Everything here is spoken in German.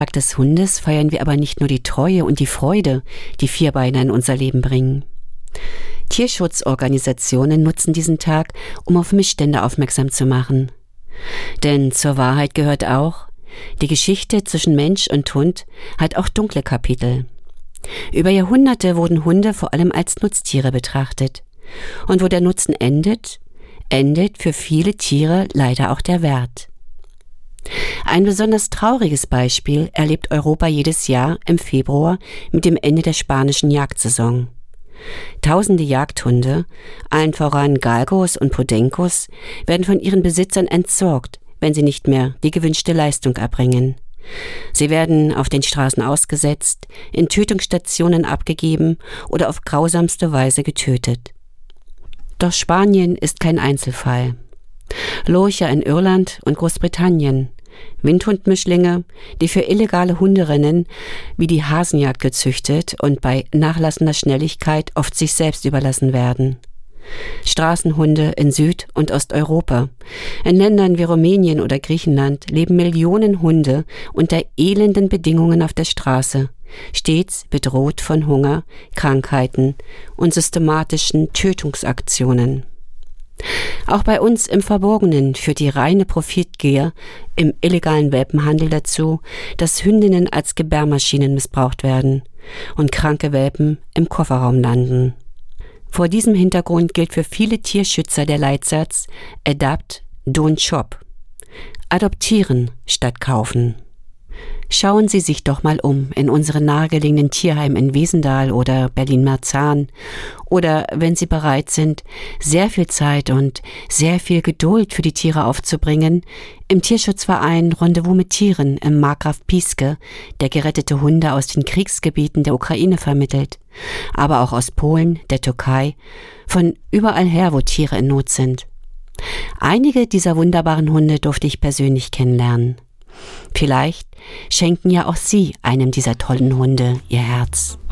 Tag des Hundes feiern wir aber nicht nur die Treue und die Freude, die Vierbeiner in unser Leben bringen. Tierschutzorganisationen nutzen diesen Tag, um auf Missstände aufmerksam zu machen. Denn zur Wahrheit gehört auch, die Geschichte zwischen Mensch und Hund hat auch dunkle Kapitel. Über Jahrhunderte wurden Hunde vor allem als Nutztiere betrachtet. Und wo der Nutzen endet, endet für viele Tiere leider auch der Wert. Ein besonders trauriges Beispiel erlebt Europa jedes Jahr im Februar mit dem Ende der spanischen Jagdsaison. Tausende Jagdhunde, allen voran Galgos und Podencos, werden von ihren Besitzern entsorgt, wenn sie nicht mehr die gewünschte Leistung erbringen. Sie werden auf den Straßen ausgesetzt, in Tötungsstationen abgegeben oder auf grausamste Weise getötet. Doch Spanien ist kein Einzelfall. Lurcher in Irland und Großbritannien, Windhundmischlinge, die für illegale Hunderennen wie die Hasenjagd gezüchtet und bei nachlassender Schnelligkeit oft sich selbst überlassen werden. Straßenhunde in Süd- und Osteuropa. In Ländern wie Rumänien oder Griechenland leben Millionen Hunde unter elenden Bedingungen auf der Straße, stets bedroht von Hunger, Krankheiten und systematischen Tötungsaktionen. Auch bei uns im Verborgenen führt die reine Profitgier im illegalen Welpenhandel dazu, dass Hündinnen als Gebärmaschinen missbraucht werden und kranke Welpen im Kofferraum landen. Vor diesem Hintergrund gilt für viele Tierschützer der Leitsatz Adopt, don't shop. Adoptieren statt kaufen. Schauen Sie sich doch mal um in unseren nahegelegenen Tierheimen in Wesendal oder Berlin-Marzahn oder, wenn Sie bereit sind, sehr viel Zeit und sehr viel Geduld für die Tiere aufzubringen, im Tierschutzverein Rendezvous mit Tieren im Markgraf Piesque, der gerettete Hunde aus den Kriegsgebieten der Ukraine vermittelt, aber auch aus Polen, der Türkei, von überall her, wo Tiere in Not sind. Einige dieser wunderbaren Hunde durfte ich persönlich kennenlernen. Vielleicht schenken ja auch Sie einem dieser tollen Hunde Ihr Herz.